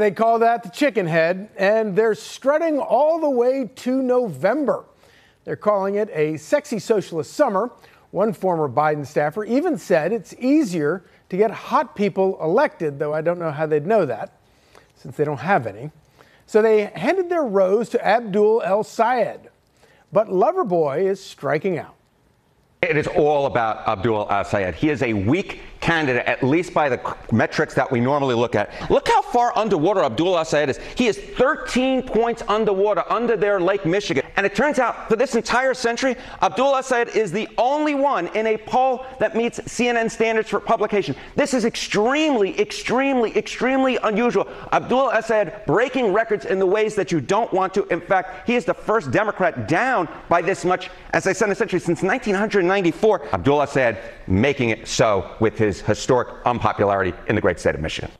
They call that the chicken head, and they're strutting all the way to November. They're calling it a sexy socialist summer. One former Biden staffer even said it's easier to get hot people elected, though I don't know how they'd know that, since they don't have any. So they handed their rose to Abdul El-Sayed. But Loverboy is striking out. It is all about Abdul El-Sayed. He is a weak candidate, at least by the metrics that we normally look at. Look how far underwater Abdul El-Sayed is. He is 13 points underwater, under their Lake Michigan. And it turns out, for this entire century, Abdul El-Sayed is the only one in a poll that meets CNN standards for publication. This is extremely unusual. Abdul El-Sayed breaking records in the ways that you don't want to. In fact, he is the first Democrat down by this much, as I said, in a century since 1994. Abdul El-Sayed making it so with his historic unpopularity in the great state of Michigan.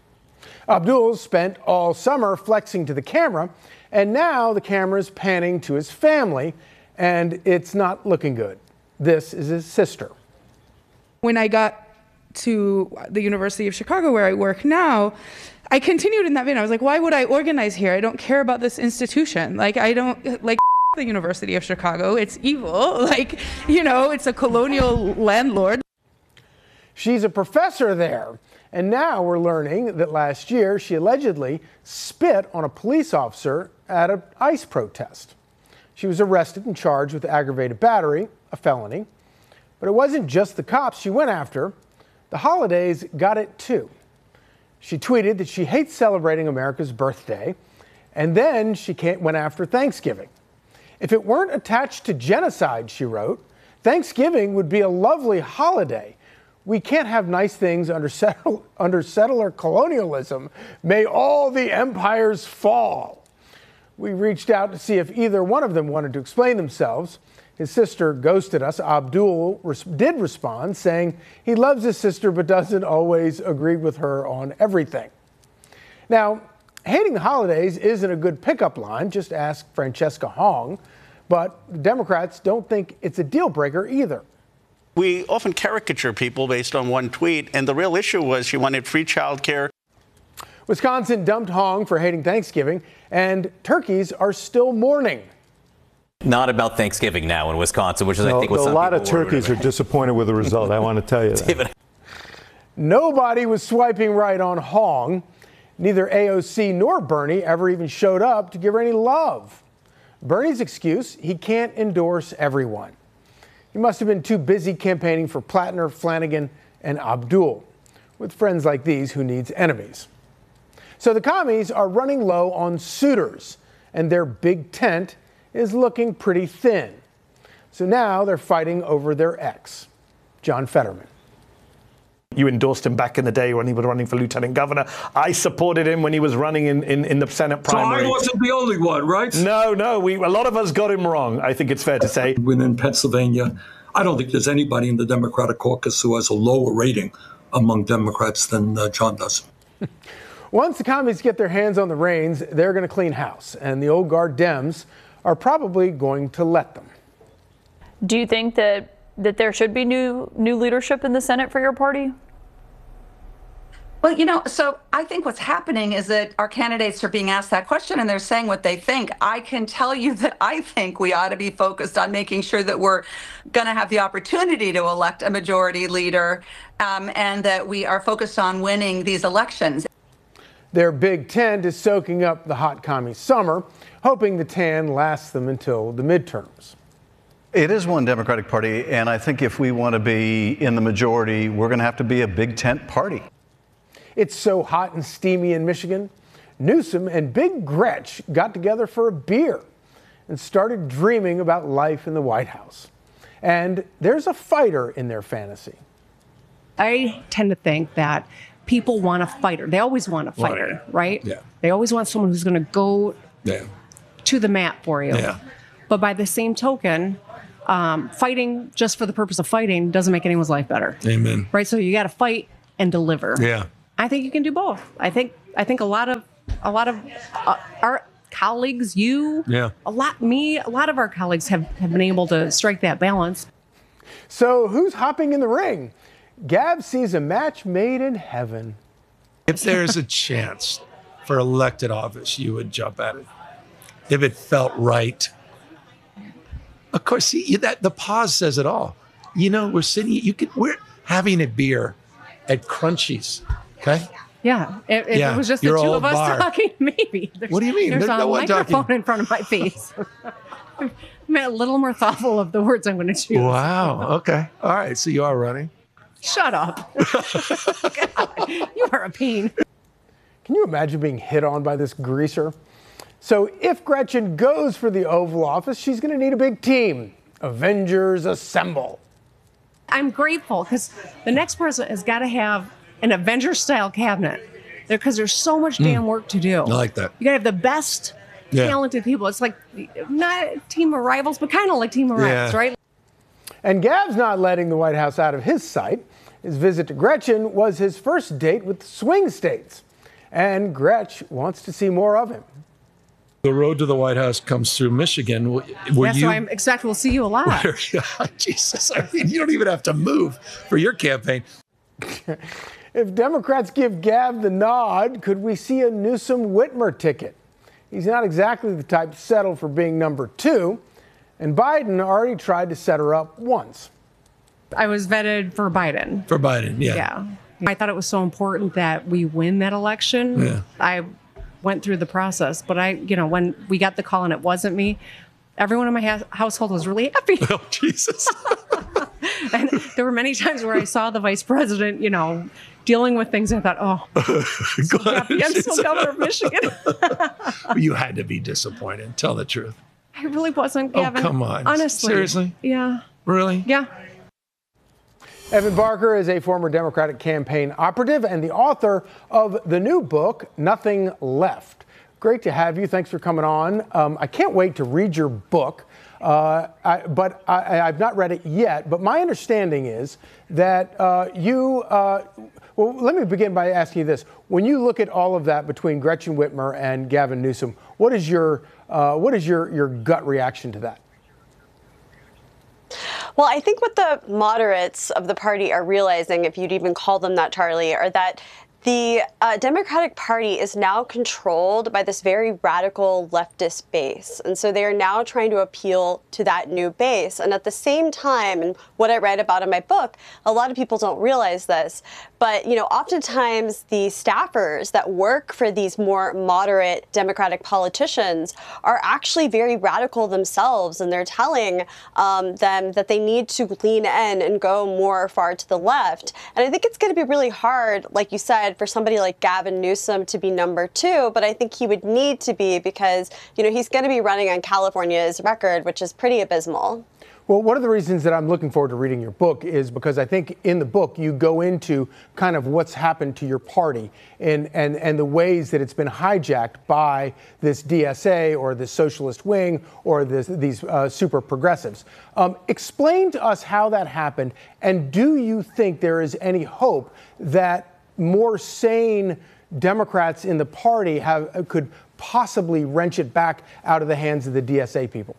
Abdul spent all summer flexing to the camera, and now the camera's panning to his family, and it's not looking good. This is his sister. When I got to the University of Chicago, where I work now, I continued in that vein. I was like, why would I organize here? I don't care about this institution. Like, I don't, like, the University of Chicago. It's evil. Like, you know, it's a colonial landlord. She's a professor there. And now we're learning that last year she allegedly spit on a police officer at an ICE protest. She was arrested and charged with aggravated battery, a felony. But it wasn't just the cops she went after. The holidays got it too. She tweeted that she hates celebrating America's birthday, and then she went after Thanksgiving. If it weren't attached to genocide, she wrote, Thanksgiving would be a lovely holiday. We can't have nice things under settler colonialism. May all the empires fall. We reached out to see if either one of them wanted to explain themselves. His sister ghosted us. Abdul did respond, saying he loves his sister but doesn't always agree with her on everything. Now, hating the holidays isn't a good pickup line. Just ask Francesca Hong. But the Democrats don't think it's a deal breaker either. We often caricature people based on one tweet, and the real issue was she wanted free child care. Wisconsin dumped Hong for hating Thanksgiving, and turkeys are still mourning. Not about Thanksgiving now in Wisconsin, which is, I think, what some a lot of people turkeys are disappointed with the result. I want to tell you that. Nobody was swiping right on Hong. Neither AOC nor Bernie ever even showed up to give her any love. Bernie's excuse, he can't endorse everyone. He must have been too busy campaigning for Plattner, Flanagan, and Abdul. With friends like these, who needs enemies? So the commies are running low on suitors, and their big tent is looking pretty thin. So now they're fighting over their ex, John Fetterman. You endorsed him back in the day when he was running for lieutenant governor. I supported him when he was running in the Senate primary. So I wasn't the only one, right? No, a lot of us got him wrong, I think it's fair to say. Within Pennsylvania, I don't think there's anybody in the Democratic caucus who has a lower rating among Democrats than John does. Once the commies get their hands on the reins, they're going to clean house, and the old guard Dems are probably going to let them. Do you think that there should be new leadership in the Senate for your party? Well, so I think what's happening is that our candidates are being asked that question and they're saying what they think. I can tell you that I think we ought to be focused on making sure that we're going to have the opportunity to elect a majority leader and that we are focused on winning these elections. Their big tent is soaking up the hot commie summer, hoping the tan lasts them until the midterms. It is one Democratic Party, and I think if we want to be in the majority, we're going to have to be a big tent party. It's so hot and steamy in Michigan. Newsom and Big Gretch got together for a beer and started dreaming about life in the White House. And there's a fighter in their fantasy. I tend to think that people want a fighter. They always want a fighter, right? Yeah. They always want someone who's going to go to the mat for you. Yeah. But by the same token, fighting just for the purpose of fighting doesn't make anyone's life better. Amen. Right? So you got to fight and deliver. Yeah. I think you can do both. I think a lot of our colleagues, a lot of our colleagues have been able to strike that balance. So who's hopping in the ring? Gab sees a match made in heaven. If there's a chance for elected office, you would jump at it if it felt right. Of course, see, the pause says it all. We're sitting. We're having a beer at Crunchies. Okay. Yeah. If it was just the two of us talking, maybe. What do you mean? There's no a one microphone talking in front of my face. I'm a little more thoughtful of the words I'm going to choose. Wow. Okay. All right. So you are running. Shut up. God, you are a pain. Can you imagine being hit on by this greaser? So if Gretchen goes for the Oval Office, she's going to need a big team. Avengers assemble. I'm grateful because the next president has got to have an Avenger-style cabinet because there's so much damn work to do. I like that. You got to have the best talented people. It's like not a team of rivals, but kind of like team of rivals, right? And Gav's not letting the White House out of his sight. His visit to Gretchen was his first date with swing states. And Gretch wants to see more of him. The road to the White House comes through Michigan. So I'm expect we'll see you a lot. Jesus, I mean, you don't even have to move for your campaign. If Democrats give Gav the nod, could we see a Newsom-Whitmer ticket? He's not exactly the type to settle for being number 2, and Biden already tried to set her up once. I was vetted for Biden. For Biden, yeah. Yeah. I thought it was so important that we win that election. Yeah. I went through the process, but when we got the call and it wasn't me, everyone in my household was really happy. Oh, Jesus. And there were many times where I saw the vice president, dealing with things, and I thought, oh, so happy. I'm still governor of Michigan. You had to be disappointed. Tell the truth. I really wasn't, Gavin. Oh, come on. Honestly. Seriously? Yeah. Really? Yeah. Evan Barker is a former Democratic campaign operative and the author of the new book, Nothing Left. Great to have you. Thanks for coming on. I can't wait to read your book, but I've not read it yet. But my understanding is that well, let me begin by asking you this. When you look at all of that between Gretchen Whitmer and Gavin Newsom, what is your gut reaction to that? Well, I think what the moderates of the party are realizing, if you'd even call them that, Charlie, are that the Democratic Party is now controlled by this very radical leftist base. And so they are now trying to appeal to that new base. And at the same time, and what I write about in my book, a lot of people don't realize this, but oftentimes the staffers that work for these more moderate Democratic politicians are actually very radical themselves. And they're telling them that they need to lean in and go more far to the left. And I think it's going to be really hard, like you said, for somebody like Gavin Newsom to be number 2, but I think he would need to be because, he's going to be running on California's record, which is pretty abysmal. Well, one of the reasons that I'm looking forward to reading your book is because I think in the book you go into kind of what's happened to your party and the ways that it's been hijacked by this DSA or the socialist wing or these super progressives. Explain to us how that happened, and do you think there is any hope that more sane Democrats in the party could possibly wrench it back out of the hands of the DSA people?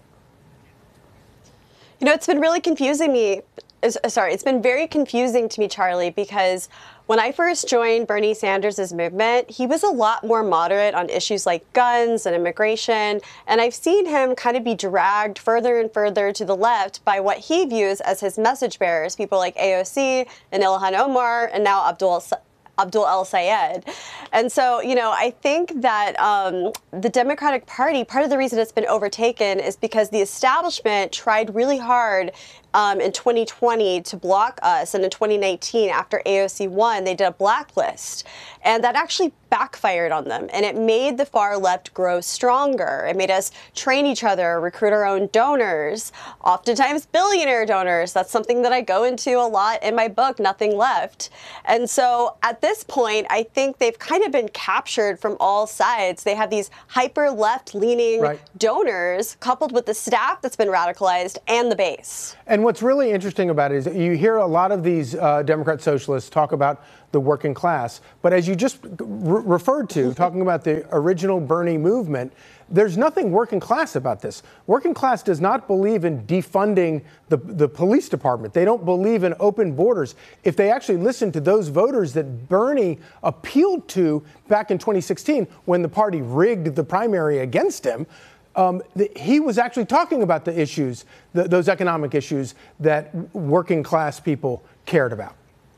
It's been really confusing me. It's been very confusing to me, Charlie, because when I first joined Bernie Sanders' movement, he was a lot more moderate on issues like guns and immigration. And I've seen him kind of be dragged further and further to the left by what he views as his message bearers, people like AOC and Ilhan Omar and now Abdul El-Sayed. And so, I think that the Democratic Party, part of the reason it's been overtaken is because the establishment tried really hard in 2020 to block us. And in 2019, after AOC won, they did a blacklist. And that actually backfired on them. And it made the far left grow stronger. It made us train each other, recruit our own donors, oftentimes billionaire donors. That's something that I go into a lot in my book, Nothing Left. And so at this point, I think they've kind of been captured from all sides. They have these hyper left leaning donors coupled with the staff that's been radicalized and the base. And what's really interesting about it is that you hear a lot of these Democrat socialists talk about the working class. But as you just referred to, talking about the original Bernie movement, there's nothing working class about this. Working class does not believe in defunding the police department. They don't believe in open borders. If they actually listen to those voters that Bernie appealed to back in 2016 when the party rigged the primary against him, he was actually talking about the issues, those economic issues that working class people cared about.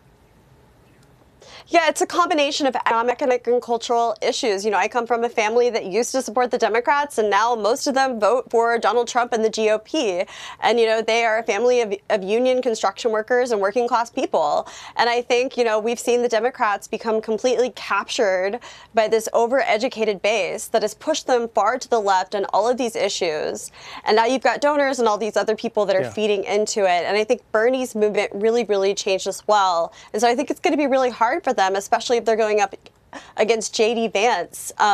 Yeah, it's a combination of economic and cultural issues. You know, I come from a family that used to support the Democrats, and now most of them vote for Donald Trump and the GOP. And, you know, they are a family of union construction workers and working class people. And I think, you know, we've seen the Democrats become completely captured by this overeducated base that has pushed them far to the left on all of these issues. And now you've got donors and all these other people that are feeding into it. And I think Bernie's movement really, really changed as well. And so I think it's going to be really hard for them, especially if they're going up against J.D. Vance.